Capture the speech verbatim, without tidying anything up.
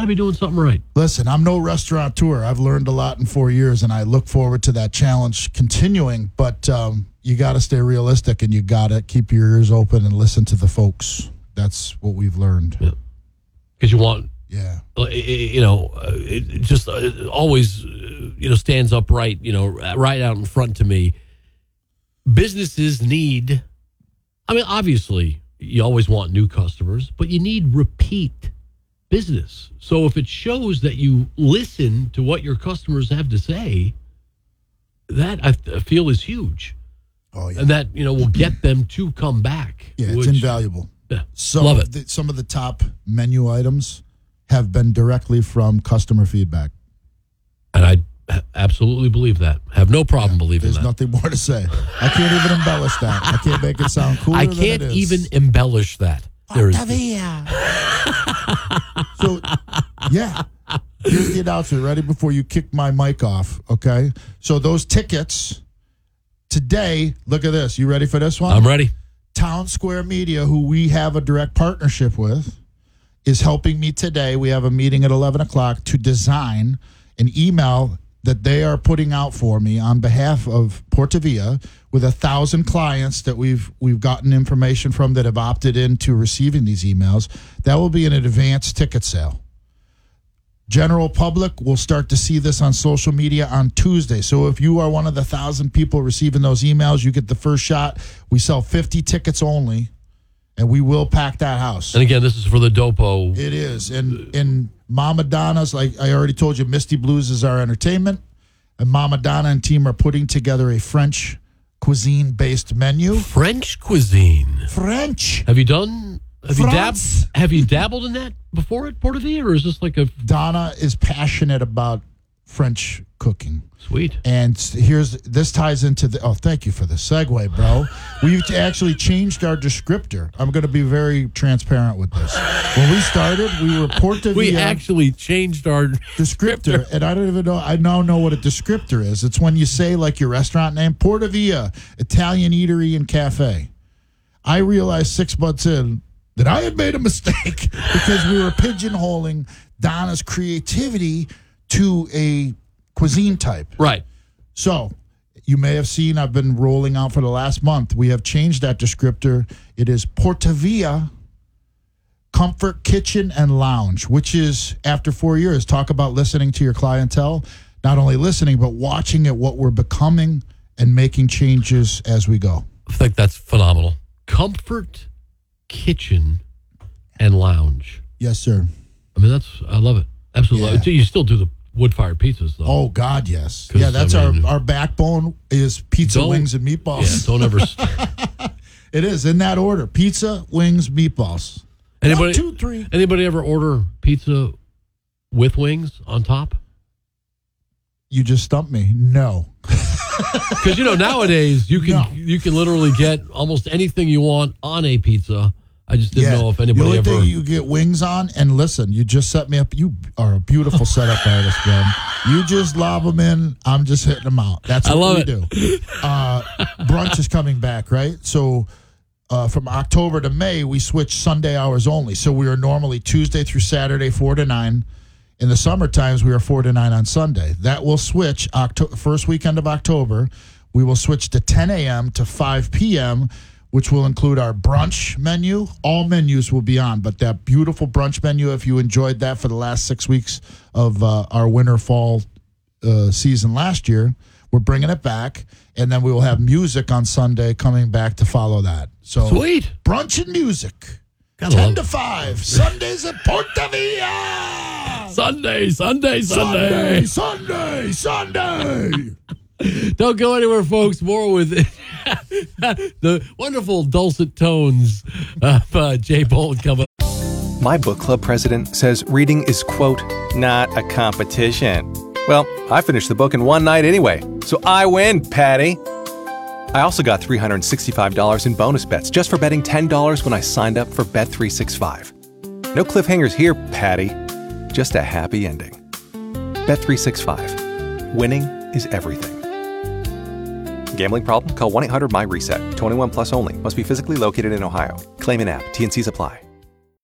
to be doing something right. Listen, I'm no restaurateur. I've learned a lot in four years, and I look forward to that challenge continuing. But um, you got to stay realistic, and you got to keep your ears open and listen to the folks. That's what we've learned. Yeah. Because you want, yeah, you know, it just it always, you know, stands up right, you know, right out in front to me. Businesses need, I mean, obviously, you always want new customers, but you need repeat business. So if it shows that you listen to what your customers have to say, that I feel is huge. Oh, yeah. And that, you know, will get them to come back. Yeah, it's which, invaluable. Yeah, some love of it. The, some of the top menu items have been directly from customer feedback. And I absolutely believe that. Have no problem yeah, believing there's that. There's nothing more to say. I can't even embellish that. I can't make it sound cooler I than can't it is. even embellish that. There is so, yeah. Here's the announcement. Ready before you kick my mic off, okay? So those tickets today, look at this. You ready for this one? I'm ready. Town Square Media, who we have a direct partnership with, is helping me today. We have a meeting at eleven o'clock to design an email that they are putting out for me on behalf of Portavia with a thousand clients that we've we've gotten information from that have opted into receiving these emails. That will be an advanced ticket sale. General public will start to see this on social media on Tuesday. So if you are one of the thousand people receiving those emails, you get the first shot. We sell fifty tickets only, and we will pack that house. And again, this is for the Dopo. It is. And in Mama Donna's, like I already told you, Misty Blues is our entertainment. And Mama Donna and team are putting together a French cuisine-based menu. French cuisine. French. Have you done... Have you, dab- France. have you dabbled in that before at Portavia, or is this like a... Donna is passionate about French cooking. Sweet. And here's, this ties into the, oh, thank you for the segue, bro. We've actually changed our descriptor. I'm going to be very transparent with this. When we started, we were Portavia. We actually changed our descriptor, and I don't even know, I now know what a descriptor is. It's when you say, like, your restaurant name, Portavia, Italian Eatery and Cafe. I realized six months in that I had made a mistake because we were pigeonholing Donna's creativity to a cuisine type. Right. So you may have seen I've been rolling out for the last month. We have changed that descriptor. It is Portavia Comfort Kitchen and Lounge, which is, after four years, talk about listening to your clientele. Not only listening, but watching at what we're becoming and making changes as we go. I think that's phenomenal. Comfort Kitchen and Lounge. Yes, sir. I mean, that's, I love it. Absolutely. Yeah. You still do the wood-fired pizzas, though. Oh, God, yes. Yeah, that's I mean, our, our backbone is pizza, wings, and meatballs. Yeah, don't ever... It is, in that order. Pizza, wings, meatballs. Anybody, One, two, three. Anybody ever order pizza with wings on top? You just stumped me. No. Because, you know, nowadays, you can no. you can literally get almost anything you want on a pizza. I just didn't yeah. know if anybody the only ever... thing you get wings on, and listen, you just set me up. You are a beautiful setup artist, man. You just lob them in. I'm just hitting them out. That's what I love we it. do. Uh, brunch is coming back, right? So uh, from October to May, we switch Sunday hours only. So we are normally Tuesday through Saturday, four to nine. In the summer times, we are four to nine on Sunday. That will switch October, first weekend of October. We will switch to ten a.m. to five p.m., which will include our brunch menu. All menus will be on, but that beautiful brunch menu, if you enjoyed that for the last six weeks of uh, our winter-fall uh, season last year, we're bringing it back, and then we will have music on Sunday coming back to follow that. So Sweet. Brunch and music. Gotta ten love to it. five. Sundays at Portavia. Sunday, Sunday, Sunday. Sunday, Sunday, Sunday. Don't go anywhere, folks. More with the wonderful dulcet tones of uh, Jay Bold coming. My book club president says reading is, quote, not a competition. Well, I finished the book in one night anyway, so I win, Patty. I also got three hundred sixty-five dollars in bonus bets just for betting ten dollars when I signed up for Bet three sixty-five. No cliffhangers here, Patty. Just a happy ending. Bet three sixty-five. Winning is everything. Gambling problem? Call one eight hundred M Y RESET. twenty-one plus only. Must be physically located in Ohio. Claim in app. T and C's apply.